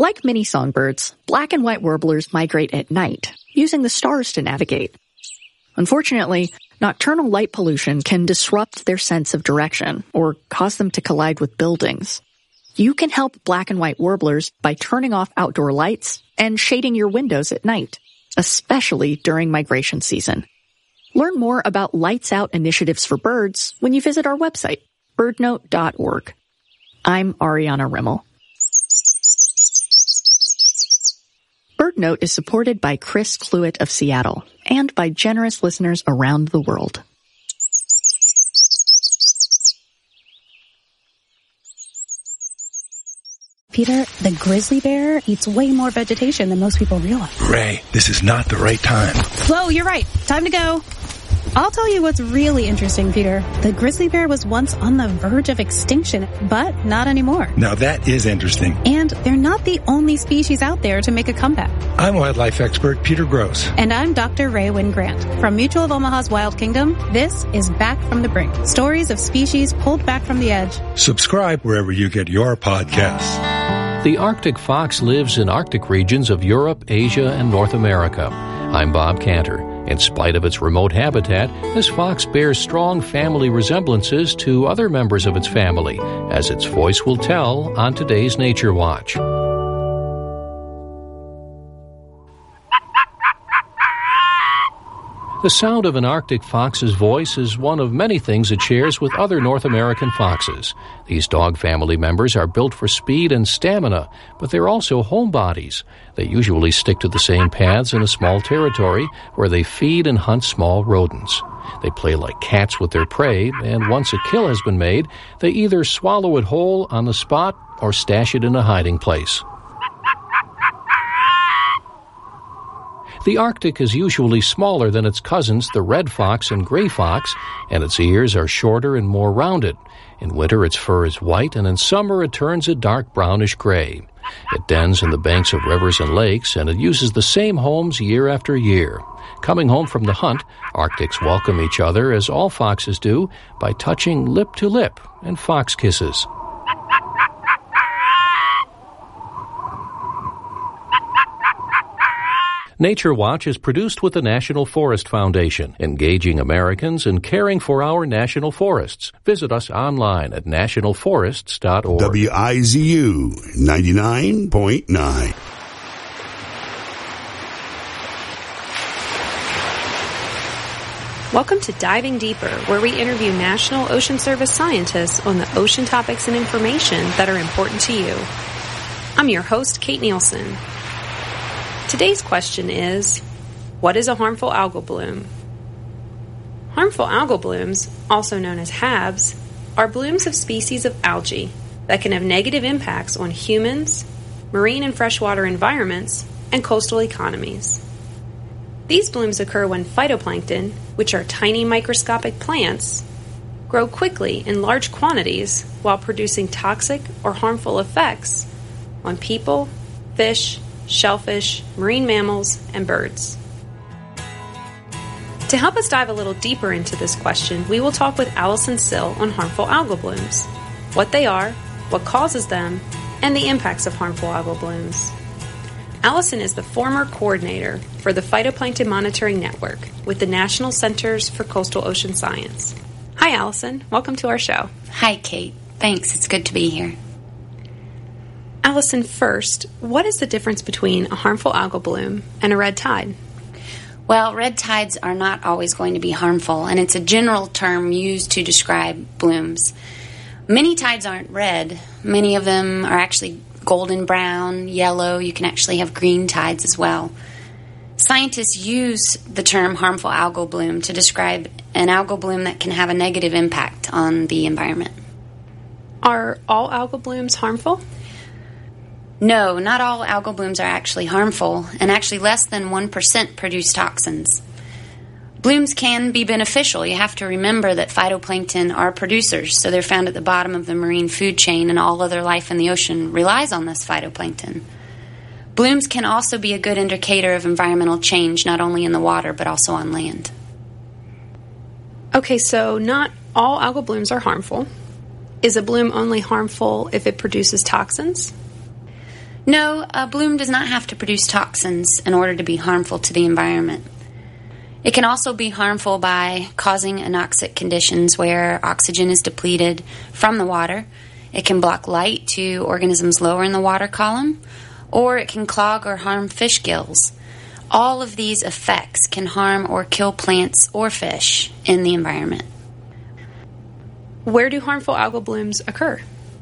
Like many songbirds, black and white warblers migrate at night, using the stars to navigate. Unfortunately, nocturnal light pollution can disrupt their sense of direction or cause them to collide with buildings. You can help black and white warblers by turning off outdoor lights and shading your windows at night, especially during migration season. Learn more about Lights Out initiatives for birds when you visit our website, bird note dot org. I'm Ariana Rimmel. BirdNote is supported by Chris Cluett of Seattle and by generous listeners around the world. Peter, the grizzly bear eats way more vegetation than most people realize. Ray, this is not the right time. Whoa, you're right. Time to go. I'll tell you what's really interesting, Peter. The grizzly bear was once on the verge of extinction, but not anymore. Now that is interesting. And they're not the only species out there to make a comeback. I'm wildlife expert Peter Gross. And I'm Doctor Ray Wynn Grant. From Mutual of Omaha's Wild Kingdom, this is Back from the Brink. Stories of species pulled back from the edge. Subscribe wherever you get your podcasts. The Arctic fox lives in Arctic regions of Europe, Asia, and North America. I'm Bob Cantor. In spite of its remote habitat, this fox bears strong family resemblances to other members of its family, as its voice will tell on today's Nature Watch. The sound of an Arctic fox's voice is one of many things it shares with other North American foxes. These dog family members are built for speed and stamina, but they're also homebodies. They usually stick to the same paths in a small territory where they feed and hunt small rodents. They play like cats with their prey, and once a kill has been made, they either swallow it whole on the spot or stash it in a hiding place. The Arctic is usually smaller than its cousins, the red fox and gray fox, and its ears are shorter and more rounded. In winter, its fur is white, and in summer, it turns a dark brownish gray. It dens in the banks of rivers and lakes, and it uses the same homes year after year. Coming home from the hunt, Arctics welcome each other, as all foxes do, by touching lip to lip and fox kisses. Nature Watch is produced with the National Forest Foundation, engaging Americans in caring for our national forests. Visit us online at national forests dot org. W I Z U ninety-nine point nine. Welcome to Diving Deeper, where we interview National Ocean Service scientists on the ocean topics and information that are important to you. I'm your host, Kate Nielsen. Today's question is, what is a harmful algal bloom? Harmful algal blooms, also known as H A Bs, are blooms of species of algae that can have negative impacts on humans, marine and freshwater environments, and coastal economies. These blooms occur when phytoplankton, which are tiny microscopic plants, grow quickly in large quantities while producing toxic or harmful effects on people, fish, shellfish, marine mammals, and birds. To help us dive a little deeper into this question, we will talk with Allison Sill on harmful algal blooms, what they are, what causes them, and the impacts of harmful algal blooms. Allison is the former coordinator for the Phytoplankton Monitoring Network with the National Centers for Coastal Ocean Science. Hi, Allison. Welcome to our show. Hi, Kate. Thanks. It's good to be here. Allison, first, what is the difference between a harmful algal bloom and a red tide? Well, red tides are not always going to be harmful, and it's a general term used to describe blooms. Many tides aren't red. Many of them are actually golden brown, yellow. You can actually have green tides as well. Scientists use the term harmful algal bloom to describe an algal bloom that can have a negative impact on the environment. Are all algal blooms harmful? No, not all algal blooms are actually harmful, and actually less than one percent produce toxins. Blooms can be beneficial. You have to remember that phytoplankton are producers, so they're found at the bottom of the marine food chain, and all other life in the ocean relies on this phytoplankton. Blooms can also be a good indicator of environmental change, not only in the water, but also on land. Okay, so not all algal blooms are harmful. Is a bloom only harmful if it produces toxins? No, a bloom does not have to produce toxins in order to be harmful to the environment. It can also be harmful by causing anoxic conditions where oxygen is depleted from the water. It can block light to organisms lower in the water column, or it can clog or harm fish gills. All of these effects can harm or kill plants or fish in the environment. Where do harmful algal blooms occur?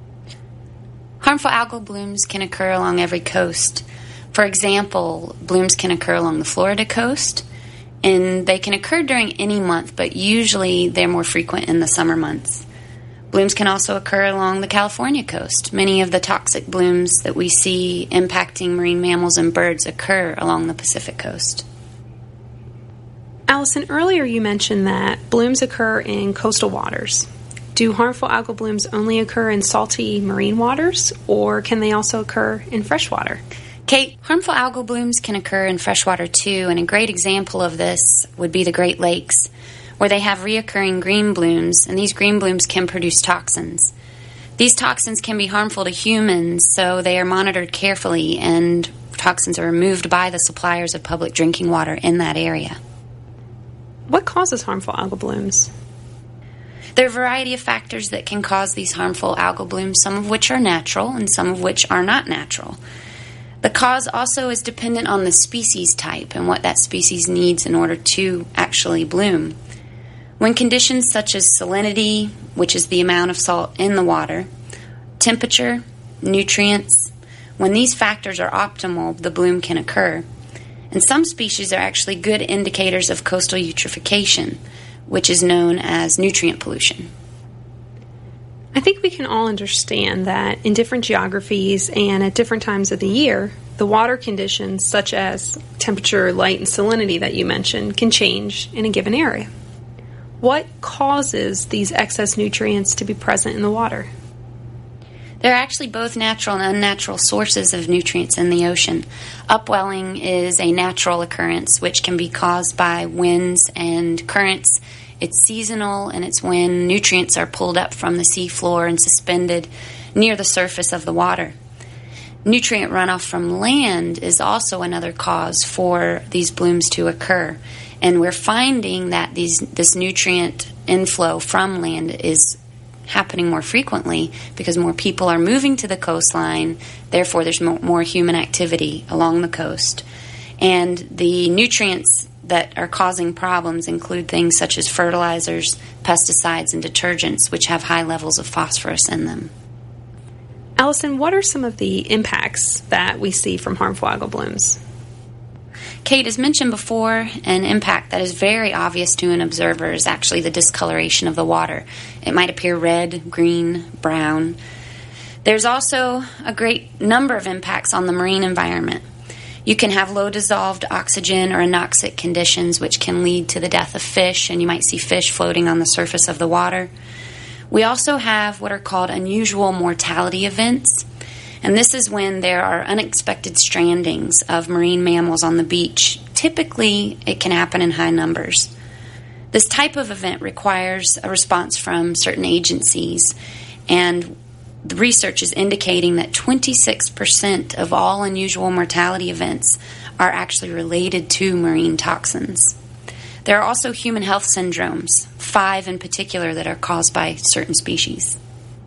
Harmful algal blooms can occur along every coast. For example, blooms can occur along the Florida coast, and they can occur during any month, but usually they're more frequent in the summer months. Blooms can also occur along the California coast. Many of the toxic blooms that we see impacting marine mammals and birds occur along the Pacific coast. Allison, earlier you mentioned that blooms occur in coastal waters. Do harmful algal blooms only occur in salty marine waters, or can they also occur in freshwater? Kate, harmful algal blooms can occur in freshwater too, and a great example of this would be the Great Lakes, where they have reoccurring green blooms, and these green blooms can produce toxins. These toxins can be harmful to humans, so they are monitored carefully, and toxins are removed by the suppliers of public drinking water in that area. What causes harmful algal blooms? There are a variety of factors that can cause these harmful algal blooms, some of which are natural and some of which are not natural. The cause also is dependent on the species type and what that species needs in order to actually bloom. When conditions such as salinity, which is the amount of salt in the water, temperature, nutrients, when these factors are optimal, the bloom can occur. And some species are actually good indicators of coastal eutrophication, which is known as nutrient pollution. I think we can all understand that in different geographies and at different times of the year, the water conditions such as temperature, light, and salinity that you mentioned can change in a given area. What causes these excess nutrients to be present in the water? There are actually both natural and unnatural sources of nutrients in the ocean. Upwelling is a natural occurrence which can be caused by winds and currents. It's seasonal, and it's when nutrients are pulled up from the seafloor and suspended near the surface of the water. Nutrient runoff from land is also another cause for these blooms to occur. And we're finding that these this nutrient inflow from land is happening more frequently because more people are moving to the coastline, therefore there's more human activity along the coast. And the nutrients that are causing problems include things such as fertilizers, pesticides, and detergents, which have high levels of phosphorus in them. Allison, what are some of the impacts that we see from harmful algal blooms? Kate, as mentioned before, an impact that is very obvious to an observer is actually the discoloration of the water. It might appear red, green, brown. There's also a great number of impacts on the marine environment. You can have low dissolved oxygen or anoxic conditions, which can lead to the death of fish, and you might see fish floating on the surface of the water. We also have what are called unusual mortality events, and this is when there are unexpected strandings of marine mammals on the beach. Typically, it can happen in high numbers. This type of event requires a response from certain agencies, and the research is indicating that twenty-six percent of all unusual mortality events are actually related to marine toxins. There are also human health syndromes, five in particular, that are caused by certain species.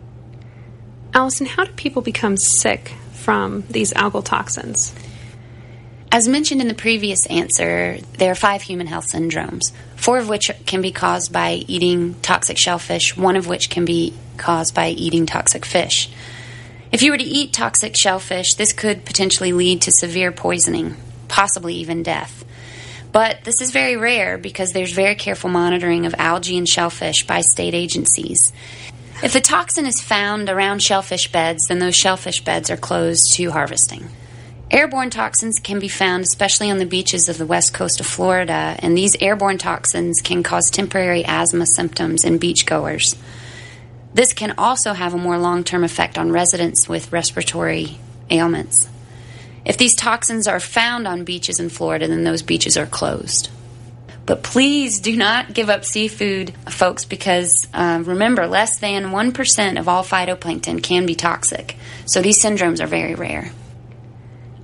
Allison, how do people become sick from these algal toxins? As mentioned in the previous answer, there are five human health syndromes, four of which can be caused by eating toxic shellfish, one of which can be caused by eating toxic fish. If you were to eat toxic shellfish, this could potentially lead to severe poisoning, possibly even death. But this is very rare because there's very careful monitoring of algae and shellfish by state agencies. If a toxin is found around shellfish beds, then those shellfish beds are closed to harvesting. Airborne toxins can be found especially on the beaches of the west coast of Florida, and these airborne toxins can cause temporary asthma symptoms in beachgoers. This can also have a more long-term effect on residents with respiratory ailments. If these toxins are found on beaches in Florida, then those beaches are closed. But please do not give up seafood, folks, because uh, remember, less than one percent of all phytoplankton can be toxic. So these syndromes are very rare.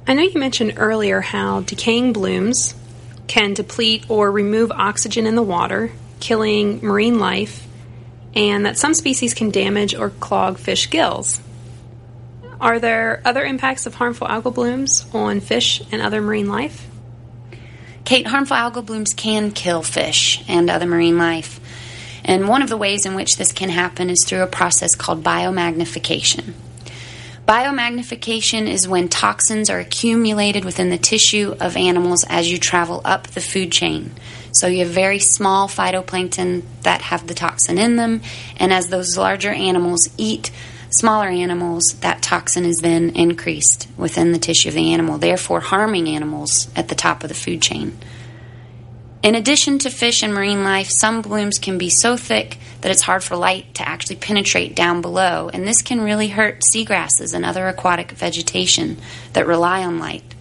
I know you mentioned earlier how decaying blooms can deplete or remove oxygen in the water, killing marine life, and that some species can damage or clog fish gills. Are there other impacts of harmful algal blooms on fish and other marine life? Kate, harmful algal blooms can kill fish and other marine life. And one of the ways in which this can happen is through a process called biomagnification. Biomagnification is when toxins are accumulated within the tissue of animals as you travel up the food chain. So you have very small phytoplankton that have the toxin in them, and as those larger animals eat smaller animals, that toxin is then increased within the tissue of the animal, therefore harming animals at the top of the food chain. In addition to fish and marine life, some blooms can be so thick that it's hard for light to actually penetrate down below, and this can really hurt seagrasses and other aquatic vegetation that rely on light.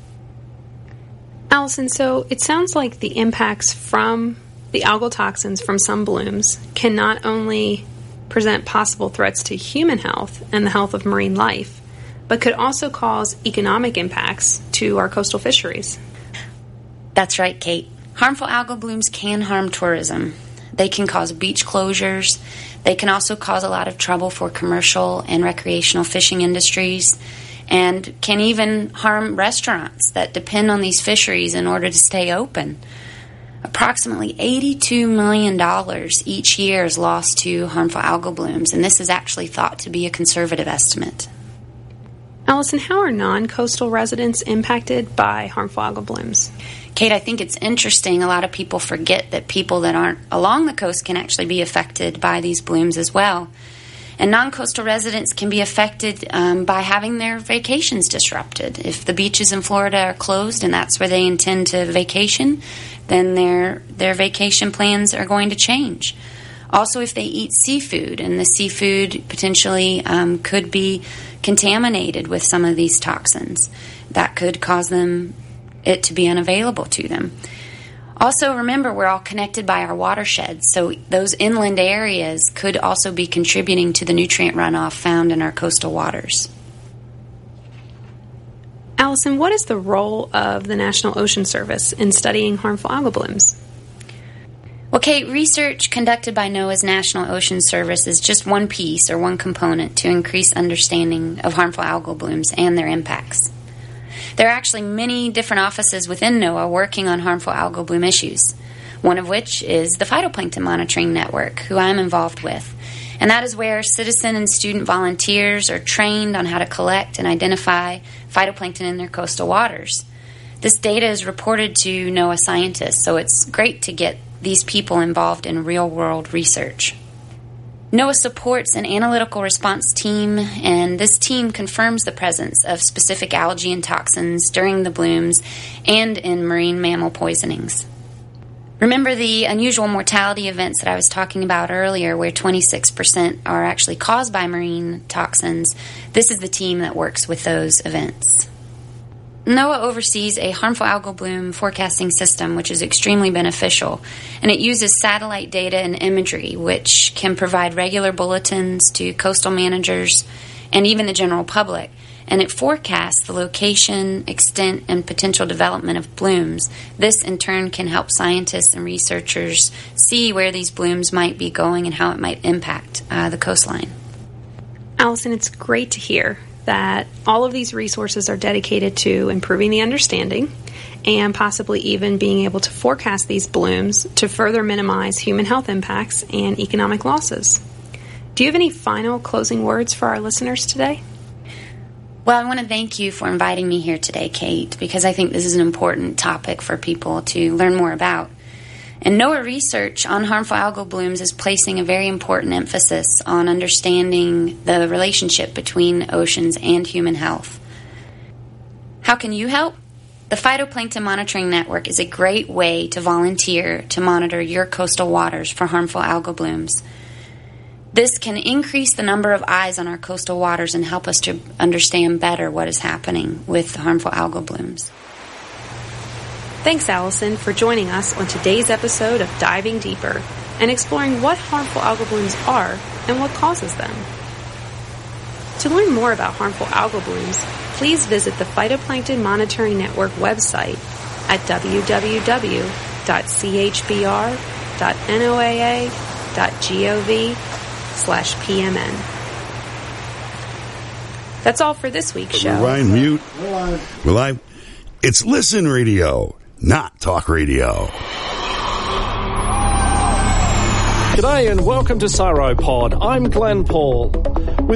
Allison, so it sounds like the impacts from the algal toxins from some blooms can not only present possible threats to human health and the health of marine life, but could also cause economic impacts to our coastal fisheries. That's right, Kate. Harmful algal blooms can harm tourism. They can cause beach closures. They can also cause a lot of trouble for commercial and recreational fishing industries, and can even harm restaurants that depend on these fisheries in order to stay open. Approximately eighty-two million dollars each year is lost to harmful algal blooms, and this is actually thought to be a conservative estimate. Allison, how are non-coastal residents impacted by harmful algal blooms? Kate, I think it's interesting. A lot of people forget that people that aren't along the coast can actually be affected by these blooms as well. And non-coastal residents can be affected um, by having their vacations disrupted. If the beaches in Florida are closed and that's where they intend to vacation, then their their vacation plans are going to change. Also, if they eat seafood, and the seafood potentially um, could be contaminated with some of these toxins, that could cause them it to be unavailable to them. Also, remember, we're all connected by our watersheds, so those inland areas could also be contributing to the nutrient runoff found in our coastal waters. Allison, what is the role of the National Ocean Service in studying harmful algal blooms? Well, Kate, research conducted by NOAA's National Ocean Service is just one piece or one component to increase understanding of harmful algal blooms and their impacts. There are actually many different offices within NOAA working on harmful algal bloom issues, one of which is the Phytoplankton Monitoring Network, who I'm involved with. And that is where citizen and student volunteers are trained on how to collect and identify phytoplankton in their coastal waters. This data is reported to NOAA scientists, so it's great to get these people involved in real-world research. NOAA supports an analytical response team, and this team confirms the presence of specific algae and toxins during the blooms and in marine mammal poisonings. Remember the unusual mortality events that I was talking about earlier, where twenty-six percent are actually caused by marine toxins? This is the team that works with those events. NOAA oversees a harmful algal bloom forecasting system, which is extremely beneficial, and it uses satellite data and imagery, which can provide regular bulletins to coastal managers and even the general public, and it forecasts the location, extent, and potential development of blooms. This, in turn, can help scientists and researchers see where these blooms might be going and how it might impact uh, the coastline. Allison, it's great to hear that all of these resources are dedicated to improving the understanding and possibly even being able to forecast these blooms to further minimize human health impacts and economic losses. Do you have any final closing words for our listeners today? Well, I want to thank you for inviting me here today, Kate, because I think this is an important topic for people to learn more about. And NOAA research on harmful algal blooms is placing a very important emphasis on understanding the relationship between oceans and human health. How can you help? The Phytoplankton Monitoring Network is a great way to volunteer to monitor your coastal waters for harmful algal blooms. This can increase the number of eyes on our coastal waters and help us to understand better what is happening with harmful algal blooms. Thanks, Allison, for joining us on today's episode of Diving Deeper and exploring what harmful algal blooms are and what causes them. To learn more about harmful algal blooms, please visit the Phytoplankton Monitoring Network website at w w w dot c h b r dot n o a a dot gov slash p m n. That's all for this week's show. Ryan, mute. We're live. It's Listen Radio, not Talk Radio. G'day and welcome to Cyropod. I'm Glenn Paul.